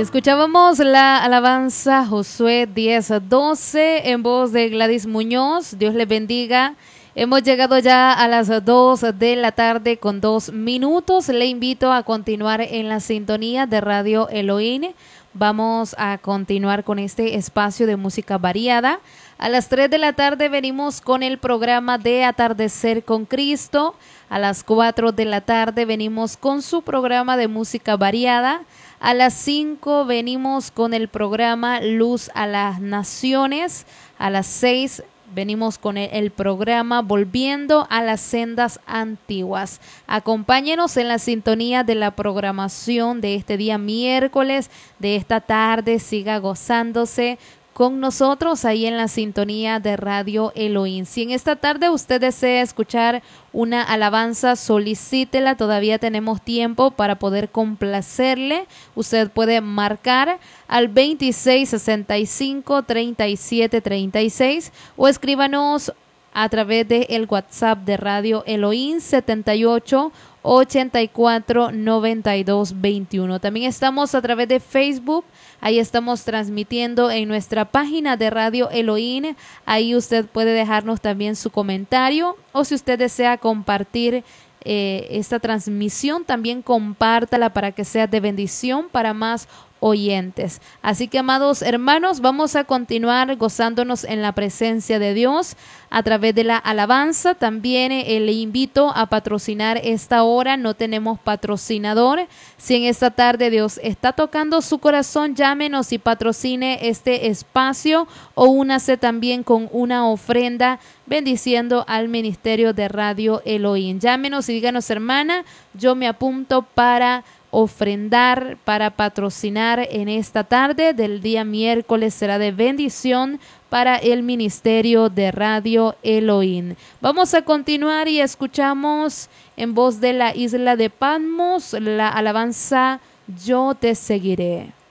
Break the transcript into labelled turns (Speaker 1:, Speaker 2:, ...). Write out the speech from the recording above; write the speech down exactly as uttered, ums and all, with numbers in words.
Speaker 1: Escuchábamos la alabanza Josué diez doce en voz de Gladys Muñoz. Dios les bendiga. Hemos llegado ya a las dos de la tarde con dos minutos. Le invito a continuar en la sintonía de Radio Elohim. Vamos a continuar con este espacio de música variada. A las tres de la tarde venimos con el programa de Atardecer con Cristo. A las cuatro de la tarde venimos con su programa de música variada. A las cinco venimos con el programa Luz a las Naciones. A las seis venimos con el, el programa Volviendo a las Sendas Antiguas. Acompáñenos en la sintonía de la programación de este día miércoles, de esta tarde. Siga gozándose con nosotros ahí en la sintonía de Radio Elohim. Si en esta tarde usted desea escuchar una alabanza, solicítela. Todavía tenemos tiempo para poder complacerle. Usted puede marcar al veintiséis sesenta y cinco treinta y siete treinta y seis o escríbanos a través del WhatsApp de Radio Elohim setenta y ocho ochenta y cuatro noventa y dos veintiuno. También estamos a través de Facebook. Ahí estamos transmitiendo en nuestra página de Radio Elohim. Ahí usted puede dejarnos también su comentario, o si usted desea compartir eh, esta transmisión, también compártala para que sea de bendición para más oyentes. Así que, amados hermanos, vamos a continuar gozándonos en la presencia de Dios a través de la alabanza. También eh, le invito a patrocinar esta hora. No tenemos patrocinador. Si en esta tarde Dios está tocando su corazón, llámenos y patrocine este espacio, o únase también con una ofrenda bendiciendo al ministerio de Radio Elohim. Llámenos y díganos: hermana, yo me apunto para ofrendar, para patrocinar en esta tarde del día miércoles. Será de bendición para el ministerio de Radio Elohim. Vamos a continuar y escuchamos en voz de la isla de Patmos la alabanza Yo te seguiré.